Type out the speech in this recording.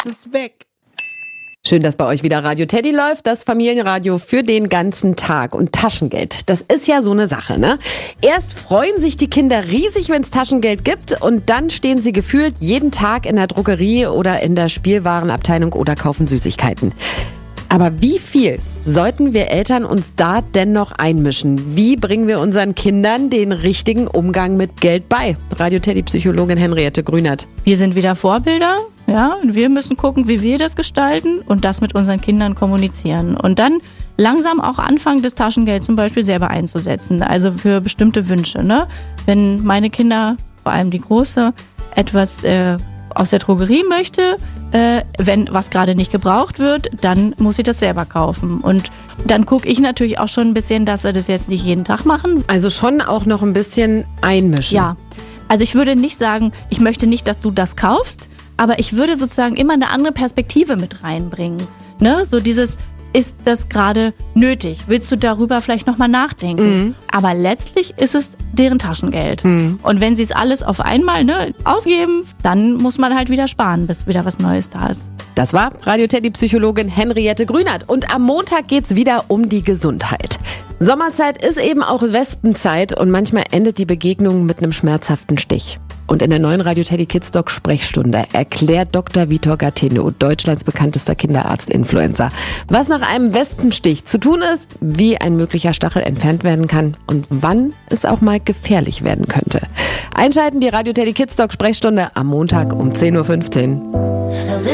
ist weg. Schön, dass bei euch wieder Radio Teddy läuft, das Familienradio für den ganzen Tag. Und Taschengeld, das ist ja so eine Sache, ne? Erst freuen sich die Kinder riesig, wenn es Taschengeld gibt, und dann stehen sie gefühlt jeden Tag in der Drogerie oder in der Spielwarenabteilung oder kaufen Süßigkeiten. Aber wie viel sollten wir Eltern uns da denn noch einmischen? Wie bringen wir unseren Kindern den richtigen Umgang mit Geld bei? Radio Teddy Psychologin Henriette Grünert. Wir sind wieder Vorbilder, ja, und wir müssen gucken, wie wir das gestalten und das mit unseren Kindern kommunizieren. Und dann langsam auch anfangen, das Taschengeld zum Beispiel selber einzusetzen, also für bestimmte Wünsche, ne? Wenn meine Kinder, vor allem die Große, etwas aus der Drogerie möchte, wenn was gerade nicht gebraucht wird, dann muss sie das selber kaufen. Und dann gucke ich natürlich auch schon ein bisschen, dass wir das jetzt nicht jeden Tag machen. Also schon auch noch ein bisschen einmischen. Ja, also ich würde nicht sagen, ich möchte nicht, dass du das kaufst, aber ich würde sozusagen immer eine andere Perspektive mit reinbringen. Ne? So dieses, ist das gerade nötig? Willst du darüber vielleicht nochmal nachdenken? Mhm. Aber letztlich ist es deren Taschengeld. Mhm. Und wenn sie es alles auf einmal ausgeben, dann muss man halt wieder sparen, bis wieder was Neues da ist. Das war Radio Teddy Psychologin Henriette Grünert. Und am Montag geht's wieder um die Gesundheit. Sommerzeit ist eben auch Wespenzeit und manchmal endet die Begegnung mit einem schmerzhaften Stich. Und in der neuen Radio Teddy Kids Doc Sprechstunde erklärt Dr. Vitor Gateno, Deutschlands bekanntester Kinderarzt-Influencer, was nach einem Wespenstich zu tun ist, wie ein möglicher Stachel entfernt werden kann und wann es auch mal gefährlich werden könnte. Einschalten die Radio Teddy Kids Doc Sprechstunde am Montag um 10:15 Uhr.